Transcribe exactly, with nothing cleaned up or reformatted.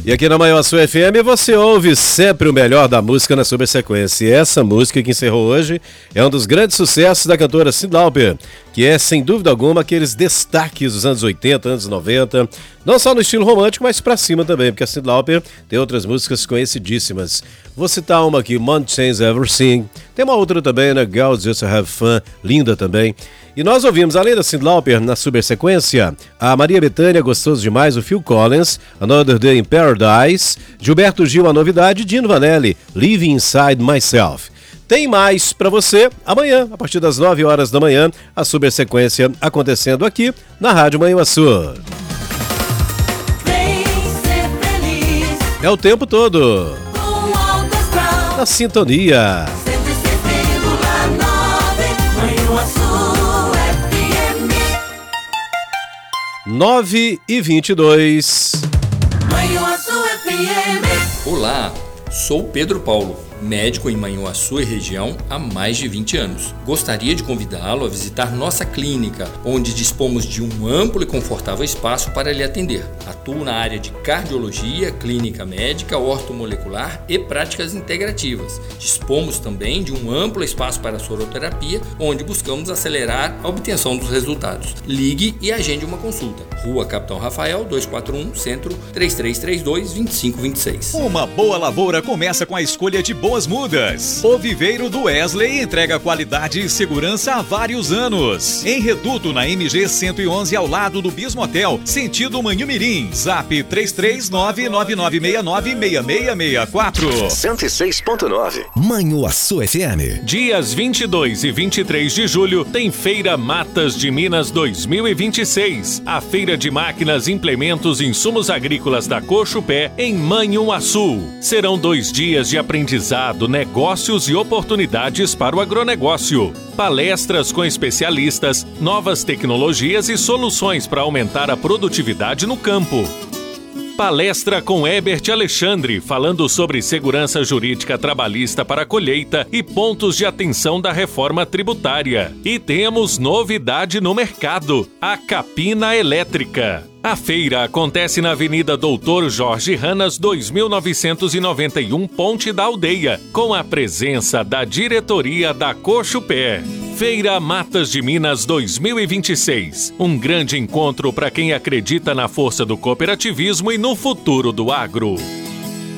E aqui na Manhuaçu F M você ouve sempre o melhor da música na Supersequência. E essa música que encerrou hoje é um dos grandes sucessos da cantora Cyndi Lauper, que é, sem dúvida alguma, aqueles destaques dos anos oitenta, anos noventa, não só no estilo romântico, mas pra cima também, porque a Cyndi Lauper tem outras músicas conhecidíssimas. Vou citar uma aqui, Mountains Everything. Tem uma outra também, né? Girls Just Have Fun, linda também. E nós ouvimos, além da Cyndi Lauper, na Supersequência, a Maria Bethânia, Gostoso Demais, o Phil Collins, Another Day in Paradise, Gilberto Gil, A Novidade, Dino Vanelli, Living Inside Myself. Tem mais pra você amanhã, a partir das nove horas da manhã, a Supersequência acontecendo aqui na Rádio Manhuaçu. É o tempo todo na sintonia. nove e vinte e dois. Olá, sou Pedro Paulo, médico em Manhuaçu e região há mais de vinte anos. Gostaria de convidá-lo a visitar nossa clínica, onde dispomos de um amplo e confortável espaço para lhe atender. Atuo na área de cardiologia, clínica médica, ortomolecular e práticas integrativas. Dispomos também de um amplo espaço para soroterapia, onde buscamos acelerar a obtenção dos resultados. Ligue e agende uma consulta. Rua Capitão Rafael, duzentos e quarenta e um, Centro, três três três dois, dois cinco dois seis. Uma boa lavoura começa com a escolha de boas mudas. O Viveiro do Wesley entrega qualidade e segurança há vários anos. Em Reduto, na M G cento e onze, ao lado do Bismotel, sentido Manhumirim. Zap três três nove, nove nove seis nove, seis seis seis quatro. cento e seis ponto nove. Manhuaçu F M. Dias vinte e dois e vinte e três de julho tem Feira Matas de Minas dois mil e vinte e seis. A feira de máquinas, implementos e insumos agrícolas da Cochupé em Manhuaçu. Serão dois dias de aprendizado, negócios e oportunidades para o agronegócio. Palestras com especialistas, novas tecnologias e soluções para aumentar a produtividade no campo. Palestra com Herbert Alexandre, falando sobre segurança jurídica trabalhista para a colheita e pontos de atenção da reforma tributária. E temos novidade no mercado, a Capina Elétrica. A feira acontece na Avenida Doutor Jorge Ranas, dois mil novecentos e noventa e um, Ponte da Aldeia, com a presença da diretoria da Cochupé. Feira Matas de Minas dois mil e vinte e seis. Um grande encontro para quem acredita na força do cooperativismo e no futuro do agro.